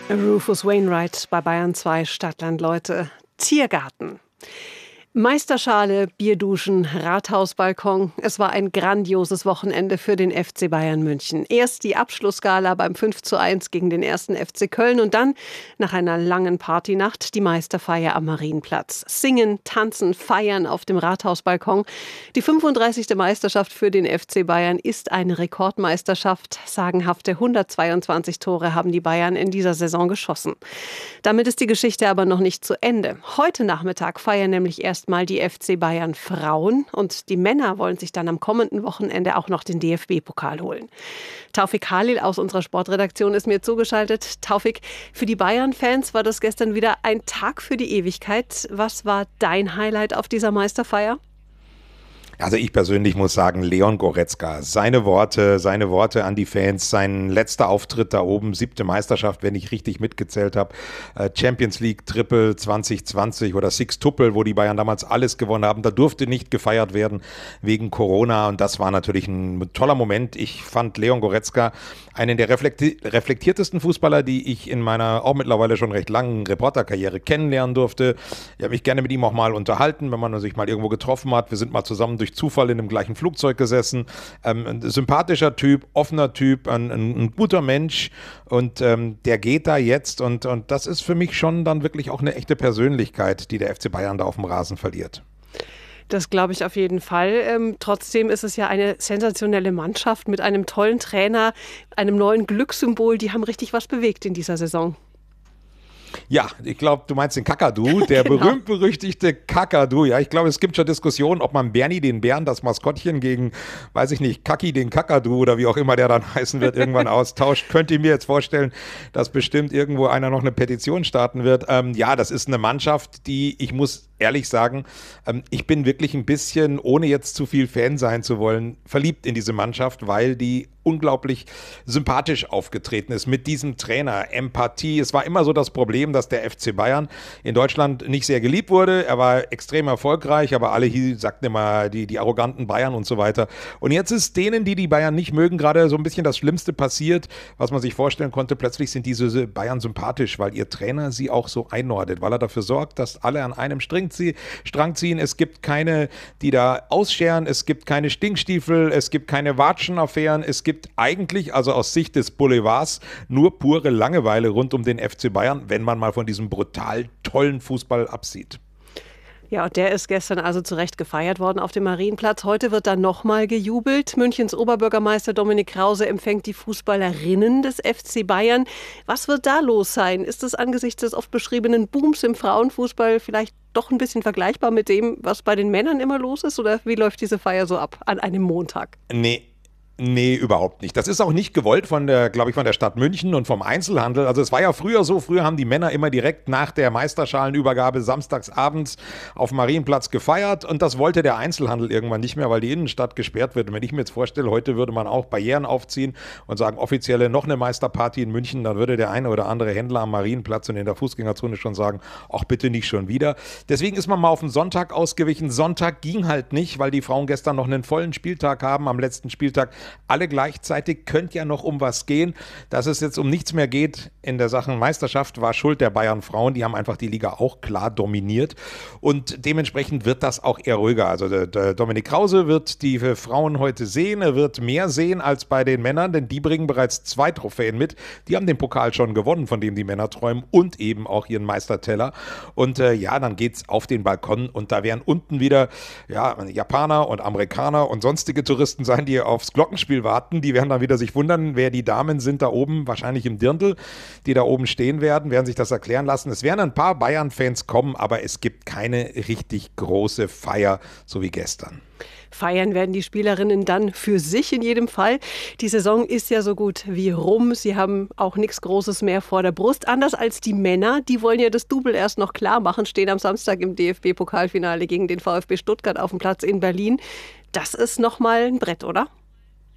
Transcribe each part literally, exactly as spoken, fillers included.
Rufus Wainwright bei Bayern zwei Stadtland, Leute. Tiergarten. Meisterschale, Bierduschen, Rathausbalkon. Es war ein grandioses Wochenende für den F C Bayern München. Erst die Abschlussgala beim fünf zu eins gegen den ersten F C Köln und dann, nach einer langen Partynacht, die Meisterfeier am Marienplatz. Singen, tanzen, feiern auf dem Rathausbalkon. Die fünfunddreißigste Meisterschaft für den F C Bayern ist eine Rekordmeisterschaft. Sagenhafte hundertzweiundzwanzig Tore haben die Bayern in dieser Saison geschossen. Damit ist die Geschichte aber noch nicht zu Ende. Heute Nachmittag feiern nämlich erst mal die F C Bayern Frauen und die Männer wollen sich dann am kommenden Wochenende auch noch den D F B-Pokal holen. Taufik Halil aus unserer Sportredaktion ist mir zugeschaltet. Taufik, für die Bayern-Fans war das gestern wieder ein Tag für die Ewigkeit. Was war dein Highlight auf dieser Meisterfeier? Also ich persönlich muss sagen, Leon Goretzka, seine Worte, seine Worte an die Fans, sein letzter Auftritt da oben, siebte Meisterschaft, wenn ich richtig mitgezählt habe, Champions League Triple zwanzig zwanzig oder Six-Tuple, wo die Bayern damals alles gewonnen haben, da durfte nicht gefeiert werden wegen Corona und das war natürlich ein toller Moment. Ich fand Leon Goretzka einen der reflekti- reflektiertesten Fußballer, die ich in meiner auch mittlerweile schon recht langen Reporterkarriere kennenlernen durfte. Ich habe mich gerne mit ihm auch mal unterhalten, wenn man sich mal irgendwo getroffen hat. Wir sind mal zusammen durch Zufall in dem gleichen Flugzeug gesessen. Ähm, ein sympathischer Typ, offener Typ, ein, ein, ein guter Mensch und ähm, der geht da jetzt und, und das ist für mich schon dann wirklich auch eine echte Persönlichkeit, die der F C Bayern da auf dem Rasen verliert. Das glaube ich auf jeden Fall. Ähm, trotzdem ist es ja eine sensationelle Mannschaft mit einem tollen Trainer, einem neuen Glückssymbol. Die haben richtig was bewegt in dieser Saison. Ja, ich glaube, du meinst den Kakadu, der genau. berühmt-berüchtigte Kakadu. Ja, ich glaube, es gibt schon Diskussionen, ob man Bernie den Bären, das Maskottchen, gegen, weiß ich nicht, Kaki den Kakadu oder wie auch immer der dann heißen wird, irgendwann austauscht. Könnt ihr mir jetzt vorstellen, dass bestimmt irgendwo einer noch eine Petition starten wird? Ähm, ja, das ist eine Mannschaft, die, ich muss ehrlich sagen, ähm, ich bin wirklich ein bisschen, ohne jetzt zu viel Fan sein zu wollen, verliebt in diese Mannschaft, weil die unglaublich sympathisch aufgetreten ist mit diesem Trainer. Empathie. Es war immer so das Problem, dass der F C Bayern in Deutschland nicht sehr geliebt wurde. Er war extrem erfolgreich, aber alle hier sagten immer die, die arroganten Bayern und so weiter. Und jetzt ist denen, die die Bayern nicht mögen, gerade so ein bisschen das Schlimmste passiert, was man sich vorstellen konnte. Plötzlich sind diese Bayern sympathisch, weil ihr Trainer sie auch so einordnet, weil er dafür sorgt, dass alle an einem Strang ziehen. Es gibt keine, die da ausscheren. Es gibt keine Stinkstiefel. Es gibt keine Watschenaffären. Es gibt eigentlich, also aus Sicht des Boulevards, nur pure Langeweile rund um den F C Bayern, wenn man mal von diesem brutal tollen Fußball absieht. Ja, und der ist gestern also zu Recht gefeiert worden auf dem Marienplatz. Heute wird dann nochmal gejubelt. Münchens Oberbürgermeister Dominik Krause empfängt die Fußballerinnen des F C Bayern. Was wird da los sein? Ist es angesichts des oft beschriebenen Booms im Frauenfußball vielleicht doch ein bisschen vergleichbar mit dem, was bei den Männern immer los ist? Oder wie läuft diese Feier so ab an einem Montag? Nee. Nee, überhaupt nicht. Das ist auch nicht gewollt von der, glaube ich, von der Stadt München und vom Einzelhandel. Also es war ja früher so, früher haben die Männer immer direkt nach der Meisterschalenübergabe samstags abends auf dem Marienplatz gefeiert und das wollte der Einzelhandel irgendwann nicht mehr, weil die Innenstadt gesperrt wird. Und wenn ich mir jetzt vorstelle, heute würde man auch Barrieren aufziehen und sagen, offizielle noch eine Meisterparty in München, dann würde der eine oder andere Händler am Marienplatz und in der Fußgängerzone schon sagen, ach bitte nicht schon wieder. Deswegen ist man mal auf den Sonntag ausgewichen. Sonntag ging halt nicht, weil die Frauen gestern noch einen vollen Spieltag haben, am letzten Spieltag alle gleichzeitig, könnte ja noch um was gehen. Dass es jetzt um nichts mehr geht in der Sachen Meisterschaft, war Schuld der Bayern Frauen. Die haben einfach die Liga auch klar dominiert und dementsprechend wird das auch eher ruhiger. Also der, der Dominik Krause wird die Frauen heute sehen. Er wird mehr sehen als bei den Männern, denn die bringen bereits zwei Trophäen mit. Die haben den Pokal schon gewonnen, von dem die Männer träumen und eben auch ihren Meisterteller. Und äh, ja, dann geht's auf den Balkon und da werden unten wieder ja, Japaner und Amerikaner und sonstige Touristen sein, die aufs Glockenspiel warten. Die werden dann wieder sich wundern, wer die Damen sind da oben, wahrscheinlich im Dirndl, die da oben stehen werden, werden sich das erklären lassen. Es werden ein paar Bayern-Fans kommen, aber es gibt keine richtig große Feier, so wie gestern. Feiern werden die Spielerinnen dann für sich in jedem Fall. Die Saison ist ja so gut wie rum. Sie haben auch nichts Großes mehr vor der Brust. Anders als die Männer, die wollen ja das Double erst noch klar machen, stehen am Samstag im D F B-Pokalfinale gegen den VfB Stuttgart auf dem Platz in Berlin. Das ist nochmal ein Brett, oder?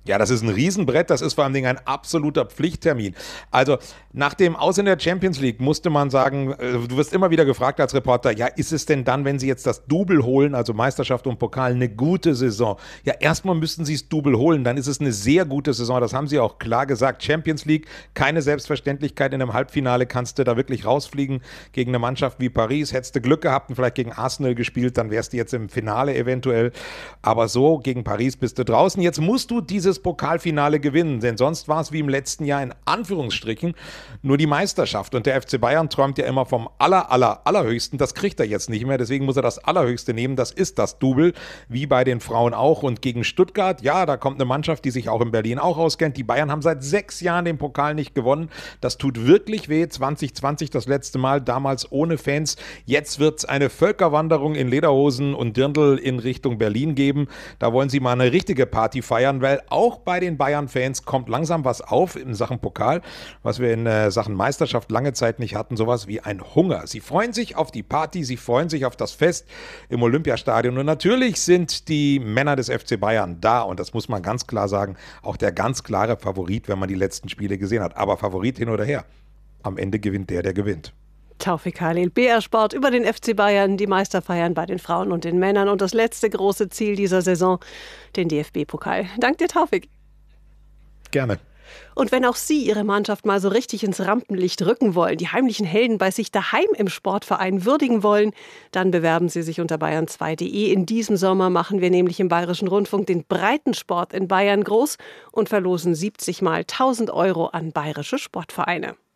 Ja, das ist ein Riesenbrett, das ist vor allem ein absoluter Pflichttermin. Also nach dem Aus in der Champions League musste man sagen, du wirst immer wieder gefragt als Reporter, ja, ist es denn dann, wenn sie jetzt das Double holen, also Meisterschaft und Pokal, eine gute Saison? Ja, erstmal müssten sie das Double holen, dann ist es eine sehr gute Saison, das haben sie auch klar gesagt. Champions League, keine Selbstverständlichkeit, in einem Halbfinale kannst du da wirklich rausfliegen gegen eine Mannschaft wie Paris. Hättest du Glück gehabt und vielleicht gegen Arsenal gespielt, dann wärst du jetzt im Finale eventuell. Aber so, gegen Paris bist du draußen. Jetzt musst du dieses Pokalfinale gewinnen, denn sonst war es wie im letzten Jahr in Anführungsstrichen nur die Meisterschaft und der F C Bayern träumt ja immer vom aller, aller, allerhöchsten, das kriegt er jetzt nicht mehr, deswegen muss er das Allerhöchste nehmen, das ist das Double, wie bei den Frauen auch und gegen Stuttgart, ja, da kommt eine Mannschaft, die sich auch in Berlin auch auskennt, die Bayern haben seit sechs Jahren den Pokal nicht gewonnen, das tut wirklich weh, zwanzig zwanzig das letzte Mal, damals ohne Fans, jetzt wird es eine Völkerwanderung in Lederhosen und Dirndl in Richtung Berlin geben, da wollen sie mal eine richtige Party feiern, weil auch Auch bei den Bayern-Fans kommt langsam was auf in Sachen Pokal, was wir in äh, Sachen Meisterschaft lange Zeit nicht hatten, sowas wie ein Hunger. Sie freuen sich auf die Party, sie freuen sich auf das Fest im Olympiastadion und natürlich sind die Männer des F C Bayern da und das muss man ganz klar sagen, auch der ganz klare Favorit, wenn man die letzten Spiele gesehen hat. Aber Favorit hin oder her, am Ende gewinnt der, der gewinnt. Taufik Halil, B R Sport über den F C Bayern, die Meisterfeiern bei den Frauen und den Männern und das letzte große Ziel dieser Saison, den D F B-Pokal. Dank dir, Taufik. Gerne. Und wenn auch Sie Ihre Mannschaft mal so richtig ins Rampenlicht rücken wollen, die heimlichen Helden bei sich daheim im Sportverein würdigen wollen, dann bewerben Sie sich unter bayern zwei punkt de. In diesem Sommer machen wir nämlich im Bayerischen Rundfunk den Breitensport in Bayern groß und verlosen siebzig mal tausend Euro an bayerische Sportvereine.